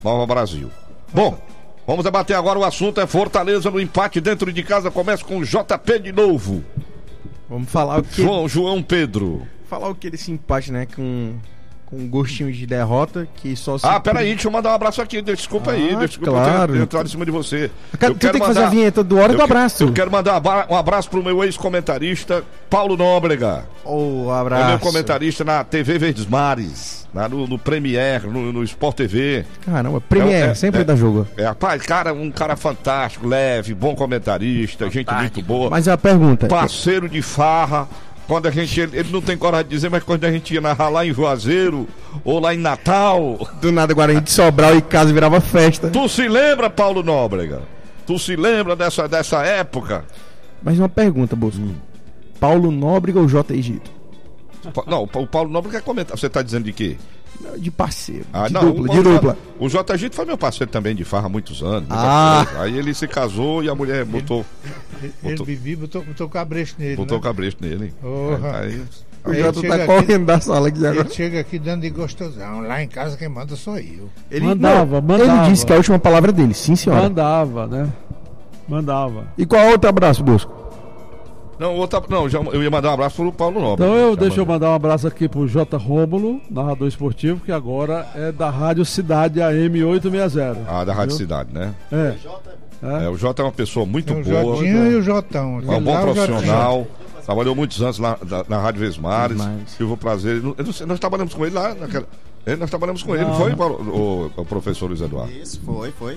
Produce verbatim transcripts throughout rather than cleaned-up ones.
Nova Brasil. Bom, vamos debater agora, o assunto é Fortaleza no empate dentro de casa. Começa com o J P de novo. Vamos falar o que... João, João Pedro. Falar o que desse empate, né, com... com um gostinho de derrota que só se... Ah, peraí, deixa eu mandar um abraço aqui, desculpa ah, aí, desculpa claro. eu entrar em cima de você. Eu quero, eu tu quero tem que mandar, fazer a vinheta do Hora do Abraço. Eu quero mandar um abraço pro meu ex-comentarista, Paulo Nóbrega. Oh, um abraço. É meu comentarista na T V Verdes Mares, na, no, no Premier, no, no Sport T V. Caramba, Premier, é, é, sempre é, dá jogo. É, rapaz, cara, um cara fantástico, leve, bom comentarista, fantástico. Gente muito boa. Mas a pergunta... Parceiro de farra. Quando a gente, ele, ele não tem coragem de dizer, mas quando a gente ia narrar lá em Juazeiro ou lá em Natal, do nada Guarani de Sobral e casa virava festa. Tu se lembra, Paulo Nóbrega? Tu se lembra dessa, dessa época? Mas uma pergunta, Bosco. Hum. Paulo Nóbrega ou J. Egito? Não, o Paulo Nóbrega quer comentar. Você tá dizendo de quê? De parceiro, ah, de não, dupla, o, de dupla. O J. Egito foi meu parceiro também de farra há muitos anos. Ah. Aí ele se casou e a mulher botou... Ele, ele, botou, ele vivia, botou, botou cabresto nele, Botou né? cabresto nele. Oh, aí, aí, o Jota tá correndo da sala aqui agora. Ele chega aqui dando de gostosão. Lá em casa quem manda sou eu. Ele mandava, não, mandava. Ele disse que a última palavra dele, sim senhora. Mandava, né? Mandava. E qual outro abraço, Bosco? Não, outra, não já, eu ia mandar um abraço pro Paulo Nóbrega. Então eu, deixa eu mandar um abraço aqui pro J. Rômulo, narrador esportivo, que agora é da Rádio Cidade A M oitocentos e sessenta. Ah, da Rádio Cidade, né? É. É. É, o Jota é uma pessoa muito o boa. O Jotinho e o Jotão. É um bom profissional. Trabalhou muitos anos lá na, na Rádio Vesmares. Tive o prazer. Eu não sei, nós trabalhamos com ele lá naquela. Nós trabalhamos com não, ele, não foi, Paulo, o, o professor Luiz Eduardo? Isso, foi, foi.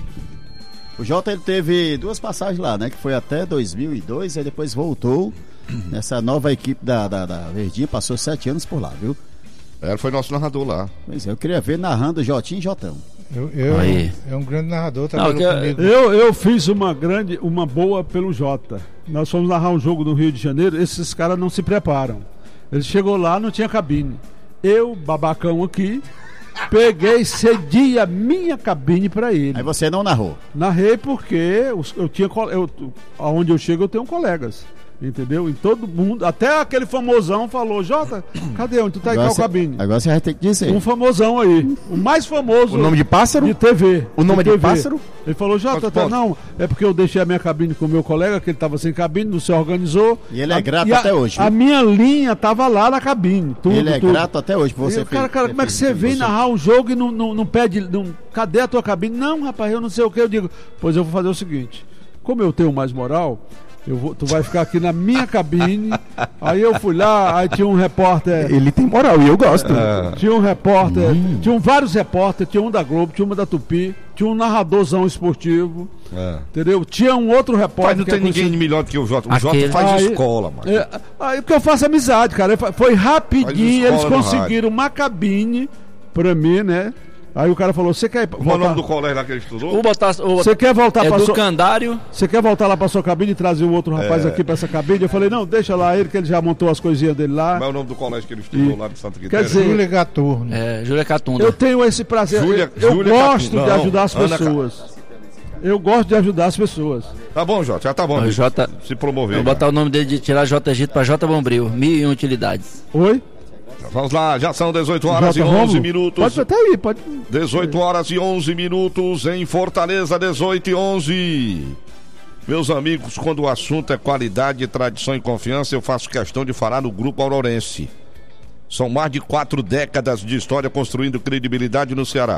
O Jota ele teve duas passagens lá, né? Que foi até dois mil e dois, aí depois voltou nessa nova equipe da, da, da Verdinha, passou sete anos por lá, viu? Ele foi nosso narrador lá. Pois é, eu queria ver narrando Jotinho e Jotão. Eu, eu é um grande narrador, tá não, eu, eu, eu fiz uma grande, uma boa pelo Jota. Nós fomos narrar um jogo no Rio de Janeiro, esses caras não se preparam. Ele chegou lá, não tinha cabine. Eu, babacão aqui, peguei, cedi a minha cabine pra ele. Aí você não narrou? Narrei porque eu tinha, eu, aonde eu chego eu tenho colegas. Entendeu? Em todo mundo, até aquele famosão falou: Jota, cadê onde tu tá aí com a cabine? Agora você vai ter que dizer. Um famosão aí, o mais famoso. O nome de pássaro? De T V. O nome de, de pássaro? Ele falou: Jota, tá, não, é porque eu deixei a minha cabine com o meu colega, que ele tava sem cabine, não se organizou. E ele é a, grato a, até hoje. A minha linha tava lá na cabine. Tudo, ele é tudo. grato até hoje por você. E, cara, cara, como é que você vem narrar um jogo e não, não, não pede, não, cadê a tua cabine? Não, rapaz, eu não sei o que. Eu digo: pois eu vou fazer o seguinte, como eu tenho mais moral, eu vou, tu vai ficar aqui na minha cabine. Aí eu fui lá, aí tinha um repórter. Ele tem moral e eu gosto. É. Tinha um repórter, hum. tinham vários repórteres, tinha um da Globo, tinha um da Tupi, tinha um narradorzão esportivo. É. Entendeu? Tinha um outro repórter. Pai, não tem ninguém conhecido... melhor do que o Jota. O Aquele... Jota faz aí, escola, mano. É, aí porque eu faço amizade, cara. Foi rapidinho, eles conseguiram uma cabine pra mim, né? Aí o cara falou: você quer voltar... Qual é o nome do colégio lá que ele estudou? Você quer voltar é para do sua... Candário? Você quer voltar lá para sua cabine e trazer o outro rapaz é... aqui para essa cabine? Eu falei: não, deixa lá ele, que ele já montou as coisinhas dele lá. Qual é o nome do colégio que ele estudou e... lá de Santa Quitéria? Quer dizer, Júlia Gaturno. É, Júlia Catunda. Eu tenho esse prazer. Júlia, eu Júlia gosto Catunda. de ajudar Não, as pessoas. Ana... Eu gosto de ajudar as pessoas. Tá bom, Jota, já tá bom. O Jota... Se promover. Vou botar o nome dele de tirar J Egito para J Bombril. Mil e um utilidades. Oi? Vamos lá, já são dezoito horas Jota e onze Romulo? Minutos. Pode até aí, pode. dezoito horas e onze minutos em Fortaleza, dezoito e onze. Meus amigos, quando o assunto é qualidade, tradição e confiança, eu faço questão de falar no Grupo Aurorense. São mais de quatro décadas de história construindo credibilidade no Ceará.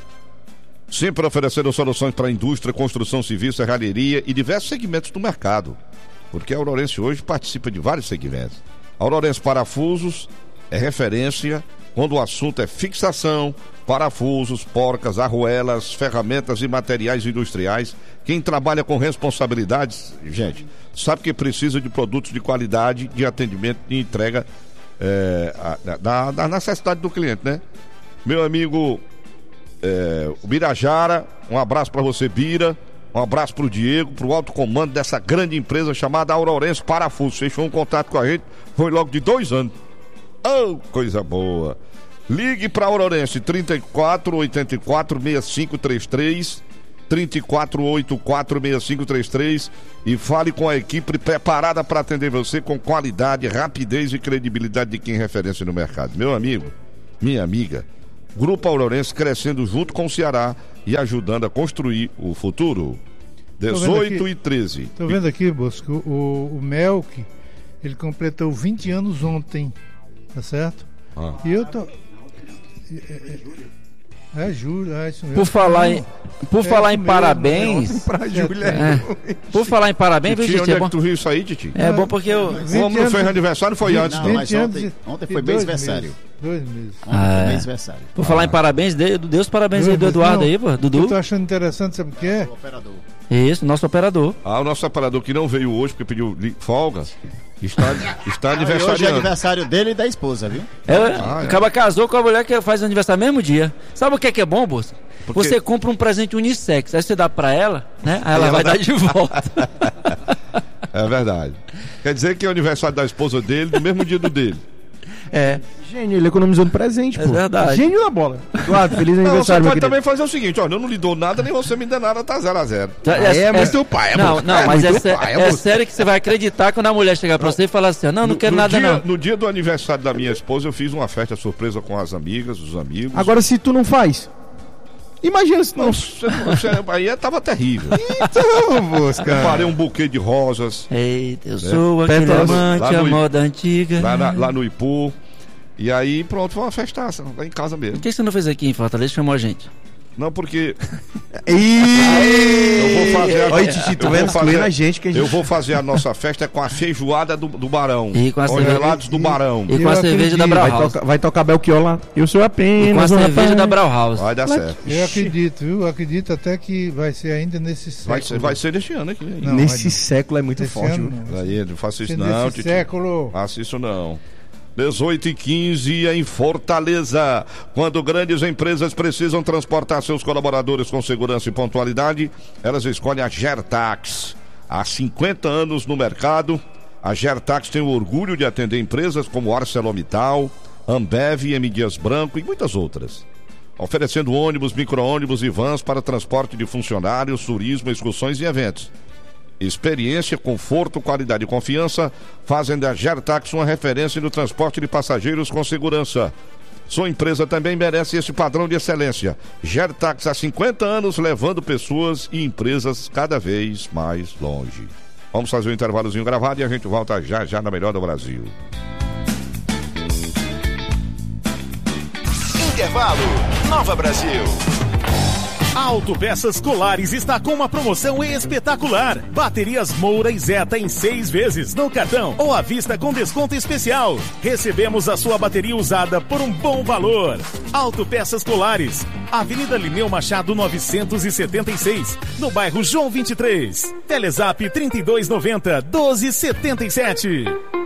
Sempre oferecendo soluções para a indústria, construção civil, serralheria e diversos segmentos do mercado. Porque a Aurorense hoje participa de vários segmentos. A Aurorense Parafusos é referência quando o assunto é fixação, parafusos, porcas, arruelas, ferramentas e materiais industriais. Quem trabalha com responsabilidades, gente, sabe que precisa de produtos de qualidade, de atendimento e entrega é, da, da necessidade do cliente, né? Meu amigo é, o Birajara, um abraço para você, Bira. Um abraço pro Diego, pro alto comando dessa grande empresa chamada Aurorense Parafusos. Fechou um contato com a gente, foi logo de dois anos. Oh, coisa boa. Ligue para Aurorense trinta e quatro, oitenta e quatro, sessenta e cinco trinta e três, trinta e quatro, oitenta e quatro, sessenta e cinco trinta e três e fale com a equipe preparada para atender você com qualidade, rapidez e credibilidade de quem é referência no mercado. Meu amigo, minha amiga, Grupo Aurorense crescendo junto com o Ceará e ajudando a construir o futuro. dezoito e treze. Estou vendo aqui, Bosco, o, o Melk, ele completou vinte anos ontem, tá certo? Ah. E eu tô... É, Júlia, é isso mesmo. Por falar em, por É falar isso em mesmo, parabéns. Pra Júlia. É. Por falar em parabéns, viu, Titi, Titi? onde É é bom, que tu viu isso aí, Titi? é bom porque eu. vinte O homem não anos- fez aniversário, foi vinte- antes. Não, vinte mas anos ontem- e- ontem e foi dois mêsversário. meses. Dois meses. Ontem Ah, foi é. mêsversário. Por falar em parabéns, de- Deus parabéns aí do Dois meses. Eduardo Não, aí, pô. Eu tô Dudu. achando interessante, sabe o que é? O operador. Isso, nosso operador. Ah, o nosso operador que não veio hoje porque pediu li- folga, está, está Ah, e hoje é aniversariando. aniversário dele e da esposa, viu? É, Ah, é. acaba casou com a mulher que faz aniversário no mesmo dia. Sabe o que é que é bom, Bolsa? Porque- Você compra um presente unissex, aí você dá pra ela, né? Aí ela ela vai dá- dar de volta. É verdade. Quer dizer que é o aniversário da esposa dele no mesmo dia do dele. É, Gênio, ele economizou no presente, É pô. verdade. Gênio da bola. Eduardo, feliz Não, você aniversário, meu pode querido. também fazer o seguinte, olha, eu não lhe dou nada, nem você me dê nada, tá zero a zero. Aí é muito pai, é Não, muito- não, é mas é, muito sé- pai, é é muito- sério que você vai acreditar quando a mulher chegar pra você e falar assim: não, não No- quero no nada dia, não. No dia do aniversário da minha esposa, eu fiz uma festa surpresa com as amigas, os amigos. Agora, se tu não faz, imagina se tu não... Não, você, você, aí tava terrível. Então, Bosca. Preparei um buquê de rosas Eita, eu sou aquele Pétalas. amante, Lá no- a moda antiga. lá, na- lá no Ipu. E aí, pronto, foi uma festaça, lá em casa mesmo. Por que você não fez aqui em Fortaleza? Chamou a gente. Não, porque Ih! eu vou fazer a- Olha, Titi, eu tu vou vendo? fazer- Excluindo a gente que a gente... eu vou fazer a nossa festa com a feijoada do, do Barão. E com a cerveja- Congelados do Barão. E com a Eu cerveja da acredito. Brau Vai, House. toca, vai tocar Belchior lá. Eu sou E com a apenas um cerveja rapaz. da Brau House. Vai dar certo. Eu acredito, viu? Eu acredito até que vai ser ainda nesse século. Vai ser, vai ser deste ano aqui. Não, Nesse vai século é muito Esse forte, ano, viu? não. Aí, não faça isso Ser não, nesse Titi. século. Faça isso não. dezoito e quinze em Fortaleza. Quando grandes empresas precisam transportar seus colaboradores com segurança e pontualidade, elas escolhem a Gertax. Há cinquenta anos no mercado, a Gertax tem o orgulho de atender empresas como ArcelorMittal, Ambev, M. Dias Branco e muitas outras. Oferecendo ônibus, micro-ônibus e vans para transporte de funcionários, turismo, excursões e eventos. Experiência, conforto, qualidade e confiança fazem da Gertax uma referência no transporte de passageiros com segurança. Sua empresa também merece esse padrão de excelência. Gertax há cinquenta anos levando pessoas e empresas cada vez mais longe. Vamos fazer um intervalozinho gravado e a gente volta já já na Melhor do Brasil. Intervalo. Nova Brasil. A Autopeças Colares está com uma promoção espetacular. Baterias Moura e Zeta em seis vezes no cartão ou à vista com desconto especial. Recebemos a sua bateria usada por um bom valor. Autopeças Colares, Avenida Lineu Machado novecentos e setenta e seis, no bairro João vinte e três. Telezap trinta e dois noventa, doze setenta e sete.